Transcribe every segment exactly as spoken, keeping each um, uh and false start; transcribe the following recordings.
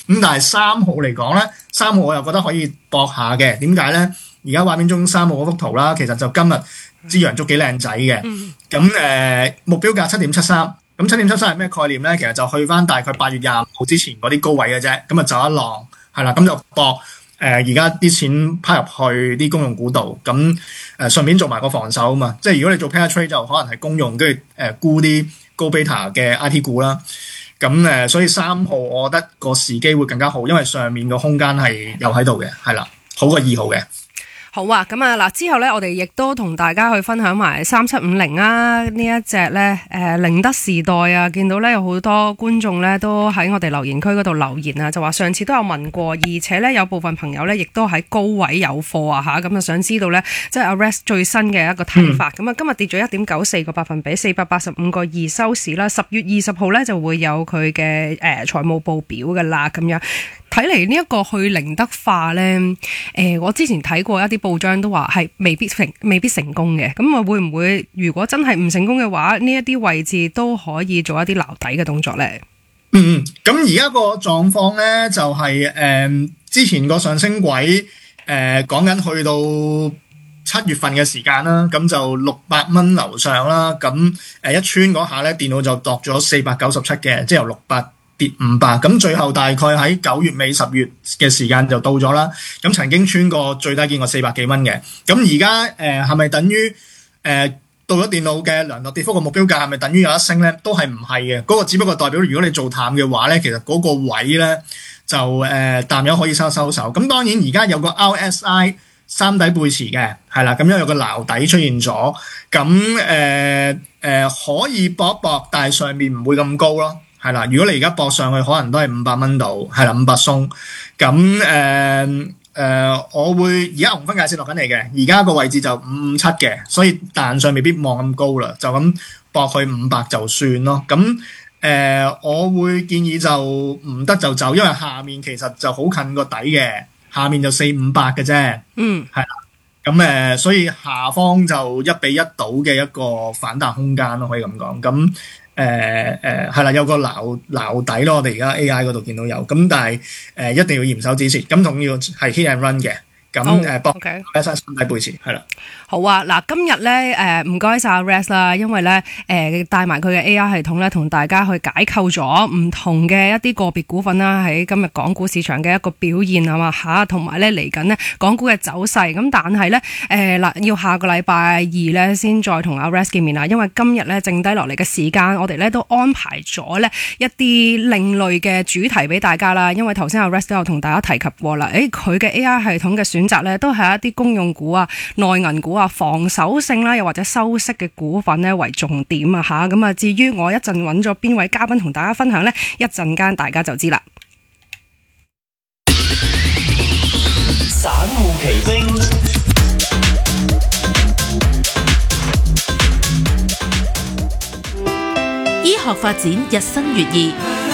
咁但係三號嚟講咧，三號我又覺得可以搏下嘅。點解咧？而家畫面中三號嗰幅圖啦，其實就今日支陽燭幾靚仔嘅。咁誒、呃、目標價七點七三。咁七點七三係咩概念咧？其實就去翻大概八月廿五號之前嗰啲高位嘅啫。咁啊走一浪係啦，咁就搏。誒而家啲錢拋入去啲公用股度，咁誒、呃、順便做埋個防守啊嘛，即係如果你做 pair trade 就可能係公用，跟住誒沽啲高 beta 嘅 I T 股啦，咁誒、呃、所以三號我覺得個時機會更加好，因為上面個空間係有喺度嘅，係啦，好過二號嘅。 好啊，咁啊嗱，之後咧，我哋亦都同大家去分享埋三七五零啊呢一隻咧，誒寧德時代啊，見到咧有好多觀眾咧都喺我哋留言區嗰度留言啊，就話上次都有問過，而且咧有部分朋友咧亦都喺高位有貨啊吓，咁啊想知道咧，即係阿 Rex 最新嘅一個睇法。咁啊、嗯、今日跌咗一點九四個百分比，四百八十五個二收市啦。十月二十號咧就會有佢嘅誒財務報表噶啦，咁樣。睇嚟呢一個去寧德化咧，誒、呃，我之前睇過一啲報章都話係未必成未必成功嘅，咁啊會唔會如果真係唔成功嘅話，呢一啲位置都可以做一啲撈底嘅動作咧？ 嗯，咁而家個狀況咧就係、是、誒、呃、之前個上升軌誒講緊去到七月份嘅時間啦，咁就六百蚊樓上啦，咁誒一穿嗰下咧，電腦就度咗四百九十七嘅，即係由六百跌五百，咁最後大概喺九月尾十月嘅時間就到咗啦。咁曾經穿過最低見過四百幾蚊嘅。咁而家誒係咪等於誒、呃、到咗電腦嘅量度跌幅嘅目標價係咪等於有一升咧？都係唔係嘅。嗰、那個只不過代表如果你做淡嘅話咧，其實嗰個位咧就誒淡友可以收收手。咁當然而家有個 R S I 三底背馳嘅，係啦，咁樣有個撈底出現咗。咁誒誒可以搏一搏，但係上面唔會咁高咯。係啦，如果你而家搏上去，可能都係五百蚊度，係啦，五百鬆。咁誒誒，我會而家紅分界線落緊嚟嘅，而家個位置就五五七嘅，所以彈上未必望咁高啦，就咁搏去五百就算咯。咁誒、呃，我會建議就唔得就走，因為下面其實就好近個底嘅，下面就四五百嘅啫。嗯，係啦。咁誒、呃，所以下方就一比一到嘅一個反彈空間咯，可以咁講。咁誒誒係啦，有個撈撈底咯，我哋而家 A I 嗰度見到有，咁但係誒、呃、一定要嚴守止蝕，咁仲要係 hit and run 嘅。咁誒幫一山三底背馳係啦。 好啊，嗱今日咧誒唔該晒阿 Rex 啦，因為咧誒帶埋佢嘅 A I 系統咧，同大家去解構咗唔同嘅一啲個別股份啦，喺今日港股市場嘅一個表現啊嘛嚇，同埋咧嚟緊咧港股嘅走勢。咁但係咧誒嗱，要下個禮拜二咧先再同阿 Rex 見面啦，因為今日咧剩低落嚟嘅時間，我哋咧都安排咗咧一啲另類嘅主題俾大家啦。因為頭先阿 Rex 都有同大家提及過啦，誒佢嘅 A I 系統嘅選擇咧都係一啲公用股啊、內銀股啊、防守性啦，又或者收息嘅股份咧為重點啊吓。咁啊，至於我一陣揾咗邊位嘉賓同大家分享咧，一陣間大家就知啦。 散戶奇兵， 醫學發展日新月異，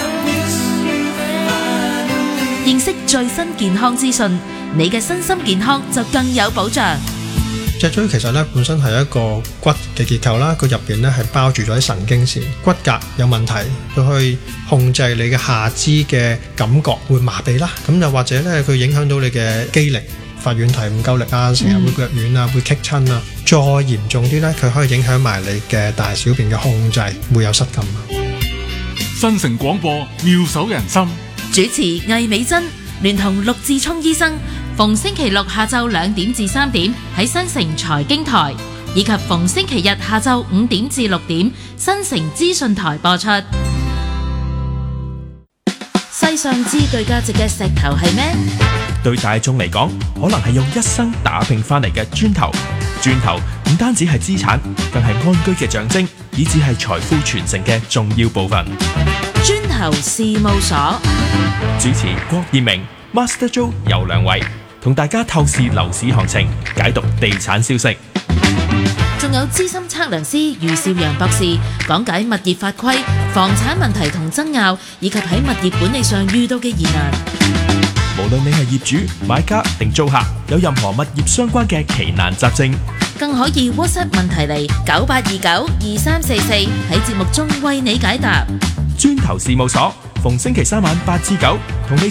認識最新健康資訊，你嘅身心健康就更有保障。 脊椎其實咧本身係一個骨嘅結構啦，佢入邊咧係包住咗啲神經線，骨骼有問題，佢去控制你嘅下肢嘅感覺會麻痹啦，咁又或者咧佢影響到你嘅肌力，發軟蹄唔夠力啊，成日會腳軟啊，會棘親啊，再嚴重啲咧，佢可以影響埋你嘅大小便嘅控制，會有失禁啊。 新城廣播妙手仁心， 主持魏美珍聯同陸志聰醫生，逢星期六下晝兩點至三點喺新城財經台，以及逢星期日下晝五點至六點新城資訊台播出。世上最具價值嘅石頭係咩？ 對大眾嚟講，可能係用一生打拼翻嚟嘅磚頭。磚頭唔單止係資產，更係安居嘅象徵，以至係財富傳承嘅重要部分。 磚頭事務所主持郭燕明、Master Joe 游良偉，同大家透視樓市行情，解讀地產消息。 仲有資深測量師余少陽博士講解物業法規、房產問題同爭拗，以及喺物業管理上遇到嘅疑難。 無論你係業主、買家定租客，有任何物業相關嘅奇難雜症， 更可以 WhatsApp 問題嚟九八二九二三四四，喺節目中為你解答。 磚頭事務所逢星期三晚八至九，同你